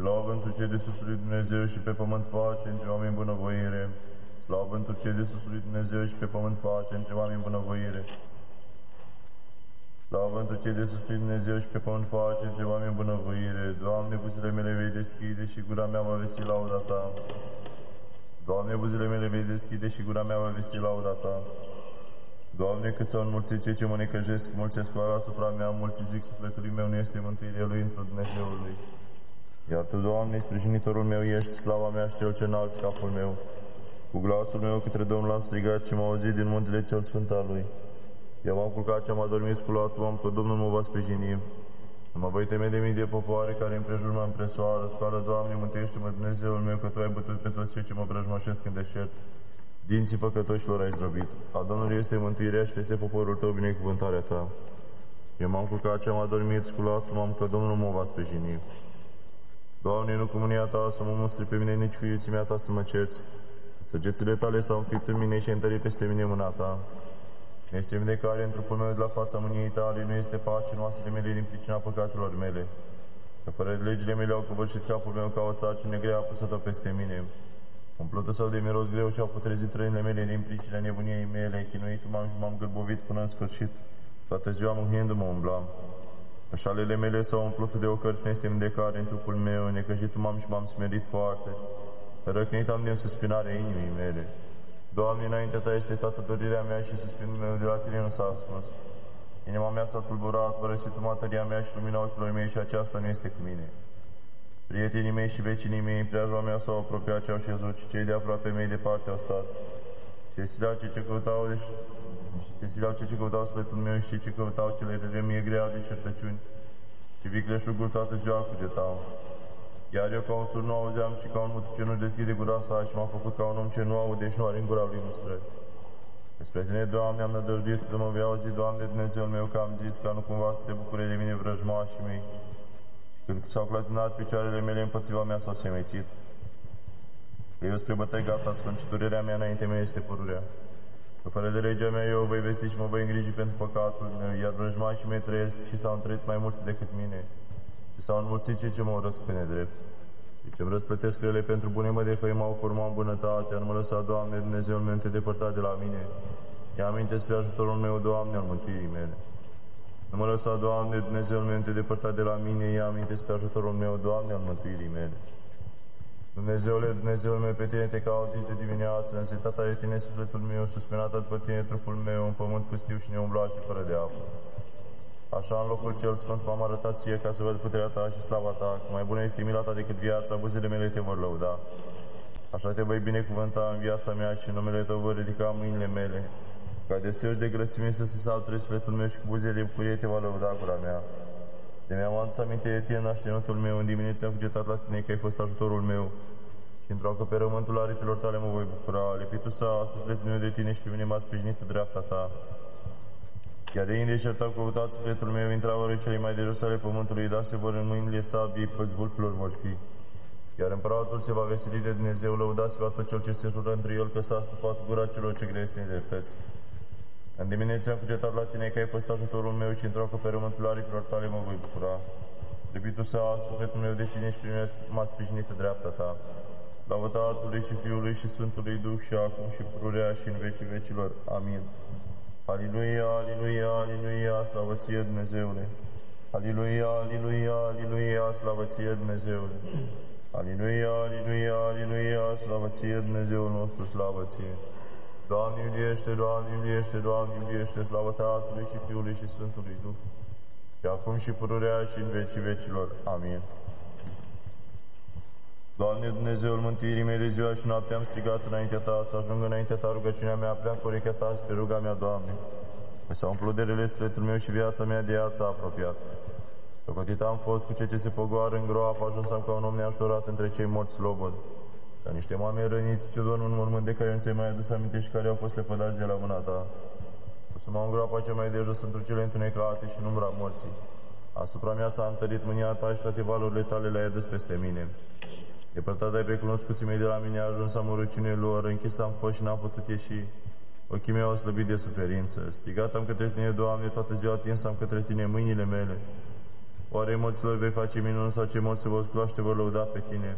Slavă întru cei de sus lui Dumnezeu și pe pământ pace între oameni bunăvoire. Slavă întru cei de sus lui Dumnezeu și pe pământ pace între oameni bunăvoire. Slavă întru cei de sus lui Dumnezeu și pe pământ pace între oameni bunăvoire. Doamne, buzele mele vei deschide și gura mea va vesti lauda Ta. Doamne, buzele mele vei deschide și gura mea va vesti lauda Ta. Doamne, cât s-au înmulțit cei ce mă necăjesc, mulțesc oara asupra mea, mulți zic, sufletului meu nu este mântuirea lui într-o Dumnezeului. Iar Tu, Doamne, sprijinitorul meu ești, slava mea și cel ce înalți capul meu. Cu glasul meu către Domnul am strigat și m-a auzit din muntele cel sfânt al Lui. Eu m-am culcat și am adormit sculatul, am că Domnul mă va sprijini. Nu mă voi teme de mii de popoare care împrejur mă împresoară. Scoală, Doamne, mântuiește-mă, Dumnezeul meu, că Tu ai bătut pe toți cei ce mă vrăjmășesc în deșert. Dinții păcătoșilor ai zdrobit. A Domnului este mântuirea și peste poporul Tău binecuvântarea Ta. Eu m-am culcat și am adormit sculatul, am că Domnul mă va sprijini. Doamne, nu cu mânia Ta să mă mustri pe mine, nici cu iuțimea Ta să mă cerți. Săgețile Tale s-au înfipt în mine și ai întărit peste mine mâna Ta. Nu este vindecare în trupul meu de la fața mâniei Tale, nu este pace în oasele mele din pricina păcatelor mele. Că fără de legile mele au covârșit capul meu ca o sarcină grea apăsată peste mine. Umplutul său de miros greu și-au putrezit rănile mele din pricina nebuniei mele, chinuit m-am gâlbovit până în sfârșit. Toată ziua mâhniindu-mă umblam. Așalele mele s-au umplut de ocări și nu este vindecare în trupul meu, necăjit m-am și m-am smerit foarte. Răcnit am din suspinarea inimii mele. Doamne, înaintea Ta este toată dorirea mea și suspinul meu de la Tine nu s-a ascuns. Inima mea s-a tulburat, părăsit materia mea și lumina ochilor mei și aceasta nu este cu mine. Prietenii mei și vecinii mei în preajma mea s-au apropiat și au șezut, și cei de aproape mei departe au stat. Și se sileau cei ce căutau sfătul meu și cei ce căutau cele rele mie grea de certăciuni. Și vicleșugul toată ziua cugetau. Iar eu ca un sur nu auzeam și ca un mut ce nu-și deschide gura sa și m-a făcut ca un om ce nu aude și nu are în gura lui mustrări. Despre Tine, Doamne, am nădăjduit, Tu mă vei auzi, Doamne, Dumnezeul meu, că am zis, ca nu cumva să se bucure de mine vrăjmașii mei. Și când s-au clătinat picioarele mele împotriva mea s-au semețit. Că eu spre bătăi gata sunt și durerea mea înainte mea este pururea. Că fără de legea mea eu o voi vesti și mă voi îngriji pentru păcatul meu, iar vrăjmașii mei trăiesc și s-au întărit mai mult decât mine. Și s-au înmulțit cei ce mă urăsc pe nedrept. Și ce-mi răsplătesc rele pentru bune mă defăimau cu urma în bunătate, nu mă lăsa, Doamne, Dumnezeul meu, te depărta de la mine. Ia aminte spre ajutorul meu, Doamne, al mântuirii mele. Nu mă lăsa, Doamne, Dumnezeul meu, te depărta de la mine, ia aminte spre ajutorul meu, Doamne, al mântuirii mele. Dumnezeule, Dumnezeul meu, pe Tine te caut de dimineață, însetata de Tine sufletul meu, suspinată după Tine trupul meu, în pământ pustiu și neumblat și fără de apă. Așa, în locul cel sfânt m-am arătat Ție ca să văd puterea Ta și slava Ta, că mai bună este mila Ta decât viața, buzele mele Te vor lăuda. Așa Te voi binecuvânta în viața mea și în numele Tău voi ridica mâinile mele, ca de seori de grăsime să se salture sufletul meu și cu buzele de bucurie Te va lăuda gura mea. De mi-am adus aminte de Tine în aștenutul meu, în dimineața am cugetat la Tine că ai fost ajutorul meu și într-o acoperământul aripilor Tale mă voi bucura. Lipitul s-a sufletul meu de Tine și pe mine m-a sprijinit dreapta Ta. Iar ei îndecertau căutat sufletul meu, intrau ori celei mai de jos ale pământului, dar se vor în mâinile sabiei, păți vulpilor vor fi. Iar împăratul se va veseli de Dumnezeu, lăudați-va tot cel ce se jură între el, că s-a stupat gura celor ce gresc nedreptăți. În dimineața am cugetat la Tine că ai fost ajutorul meu și într-o acoperământul aripilor Tale mă voi bucura. Lipitul s-a sufletul meu de Tine și pe mine m-a sprijinit dreapta Ta. Slavă Tatălui și Fiului și Sfântului Duh și acum și pururea și în vecii vecilor. Amin. Aliluia, aliluia, aliluia, slavă Ție, Dumnezeule! Aliluia, aliluia, aliluia, slavă Ție, Dumnezeule! Aliluia, aliluia, aliluia, slavă Ție, Dumnezeul nostru, slavă Ție! Doamne iubiește, Doamne iubiește, Doamne iubiește, slavă Tatălui și Fiului și Sfântului Duh, și acum și pururea și în vecii vecilor. Amin. Doamne, Dumnezeul mântuirii mele, ziua și noaptea am strigat înaintea Ta, să ajungă înaintea Ta rugăciunea mea, pleacă urechea Ta spre ruga mea, Doamne. Că s-au umplut de rele sufletul meu și viața mea de ea ți-a apropiat. Socotit am fost cu cei ce se pogoară în groapă, ajuns am ca un om neajutorat între cei morți slobod. Ca niște oameni răniți ce dorm în mormânt de care nu ți-ai mai adus aminte și care au fost lepădați de la mâna Ta. Să-mă în groapa cea mai de jos într cele întunecate și în umbra morții. Asupra mea s-a întărit mânia Ta și toate valurile Tale le-ai adus peste mine. Depărtat ai pe cunoscuții mei de la mine, a ajuns amărăciunii lor, închis am fost și n-am putut ieși. Ochii mei au slăbit de suferință. Strigat am către Tine, Doamne, toată ziua atins am către Tine mâinile mele. Oare mulților vei face minuni sau cei mulți se vor cunoaște, vor lăuda pe tine?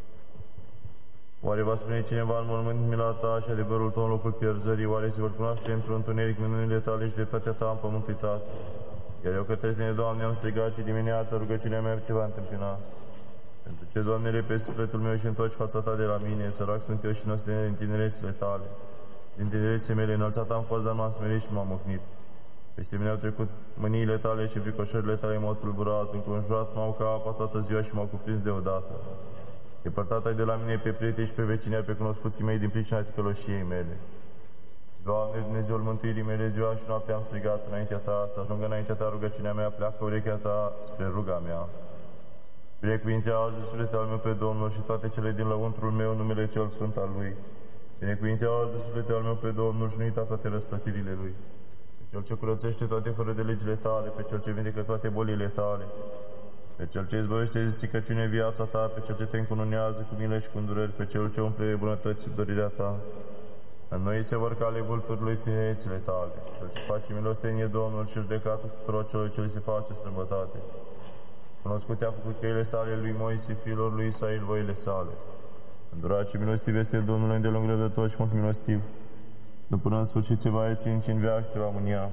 Oare va spune cineva în mormânt mila ta și adevărul tău în locul pierzării? Oare se vor cunoaște într-un întuneric minunile tale și dreptatea ta în pământ uitat? Iar eu către tine, Doamne, am strigat și dimineața rugăciunea mea te va întâmpina. Pentru ce, Doamne, repezi sufletul meu și întorci fața ta de la mine, sărac sunt eu și năstănit din tinerețile tale. Din tinerețile mele înălțat am fost, dar m-am smerit și m-am mocnit. Peste mine au trecut mâniile tale și fricoșările tale m-au tulburat, înconjurat m-au ca apa toată ziua și m-au cuprins deodată. Depărtat ai de la mine pe prieteni și pe vecini, pe cunoscuții mei din pricina ticăloșiei mele. Doamne, Dumnezeul mântuirii mele, ziua și noaptea am strigat înaintea ta, să ajungă înaintea ta rugăciunea mea, pleacă urechea ta spre ruga mea. Binecuvintează sufletul al meu pe Domnul și toate cele din lăuntrul meu, numele cel sfânt al Lui. Binecuvintează sufletul al meu pe Domnul și nu uita toate răsplătirile Lui. Pe Cel ce curățește toate fără de legile tale, pe Cel ce vindecă toate bolile tale, pe Cel ce izbăvește de stricăciune viața ta, pe Cel ce te încununează cu milă și cu îndurări, pe Cel ce umple bunătăți dorirea ta. În noi se vor cale vulturile tinerețile tale, Cel ce face milostenie Domnul și judecată tuturor celor ce li se face străbătate. Cunoscute a făcut căile sale lui Moise, fiilor lui Israel, voile sale. Îndurat și milostiv este Domnul îndelung răbdător și mult milostiv. Nu până în sfârșit se va ține în veac, se va mânia.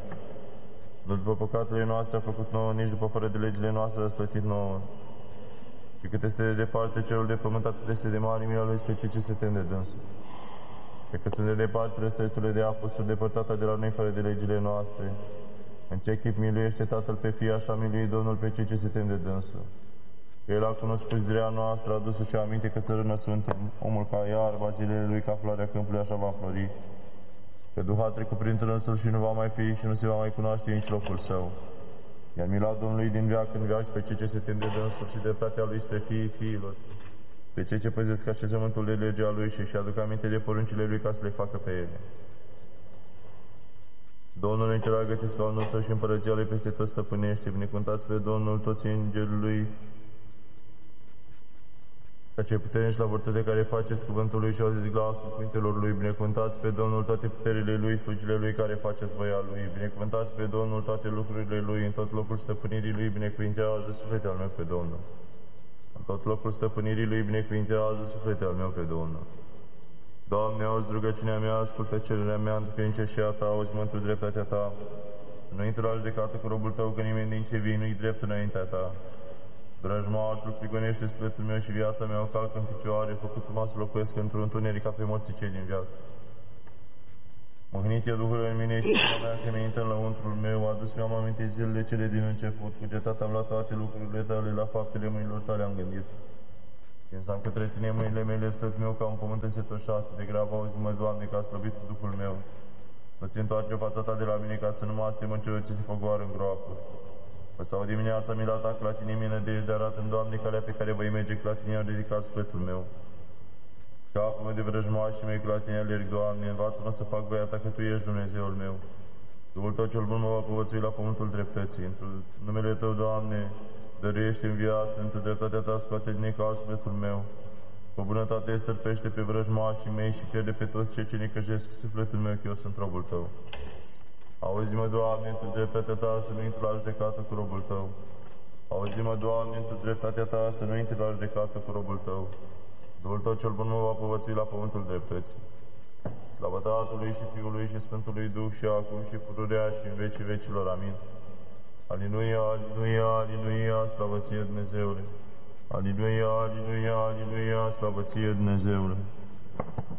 Nu după păcatele noastre a făcut nouă, nici după fără de legile noastre a răsplătit nouă. Și cât este de departe cerul de pământ, atât este de mare mila lui spre cei ce se tem de dânsul. Pe cât sunt de departe răsăriturile de apă, sunt depărtată de la noi fără de legile noastre. În ce chip miluiește Tatăl pe Fii, așa miluie Domnul pe cei ce se tem de dânsul. Că El a cunoscut zdirea noastră, a adus-o ce aminte că țărână suntem. Omul ca iarba, zilele lui ca floarea câmpului, așa va înflori. Că Duh a trecut prin trânsul și nu va mai fi și nu se va mai cunoaște nici locul său. Iar mila Domnului din veac în veac spre cei ce se tem de dânsul și dreptatea Lui spre fiii fiilor. Pe cei ce păzesc așezământul de legea Lui și aduc aminte de poruncile Lui ca să le facă pe ele. Domnul încearcă scaunul nostru și împărăția Lui peste tot stăpânește. Binecuvântați pe Domnul toți îngerii Lui, ca cei puternici la virtute care faceți cuvântul Lui și auziți glasul cuvintelor Lui. Binecuvântați pe Domnul toate puterile Lui, slujile Lui care faceți voia Lui. Binecuvântați pe Domnul toate lucrurile Lui, în tot locul stăpânirii Lui, binecuvintează sufletul meu pe Domnul. În tot locul stăpânirii Lui, binecuvintează sufletul meu pe Domnul. Doamne, auzi rugăciunea mea, ascultă cererea mea, întâmpince și a Ta, auzi mântul dreptatea Ta. Să nu intru la judecată cu robul Tău, că nimeni din ce vii nu-i drept înaintea Ta. Vrăjmașul prigonește sufletul meu și viața mea o calcă în picioare, făcut-mă să locuiesc într-un întuneric ca pe morții cei din viață. Mâhnit e Duhul în mine și inima mea că mi-intră în lăuntrul meu, adus mi-am aminte zilele cele din început, cugetat am luat toate lucrurile Tale, la faptele mâinilor Tale am gândit. Când s-am către Tine mâinile mele, stăt meu ca un pământ însetoșat, de grabă auzi-mă, Doamne, că a slăbit Duhul meu. Nu-ți întoarce fața Ta de la mine, ca să nu mă asemăn celor ce se făgoară în groapă. Că sau dimineața mila Ta, că la Tine mi-e nădejde, arată-mi, Doamne, calea pe care voi merge, că la Tine am ridicat sufletul meu. Scapă-mă de vrăjmașii mei, că la Tine alerg, Doamne, învață-mă să fac voia Ta, că Tu ești Dumnezeul meu. Duhul Tău cel bun mă va povățui la pământul dreptății. Într numele Tău, Doamne, dăruiește în viață, într dreptatea Ta scoate din necaz sufletul meu. Cu bunătate stârpește pe vrăjmașii mei și pierde pe toți cei ce necăjesc sufletul meu, că eu sunt robul Tău. Auzi-mă, Doamne, într dreptatea Ta să nu intru la judecată cu robul Tău. Auzi-mă, Doamne, într dreptatea Ta să nu intru la judecată cu robul Tău. Duhul Tău cel bun mă va povățui la pământul dreptății. Slavă Tatălui și Fiului și Sfântului Duh și acum și pururea și în vecii vecilor. Amin. Aliluia, aliluia, aliluia, slavă Ție, Dumnezeule. Aliluia, aliluia, aliluia, slavă Ție, Dumnezeule.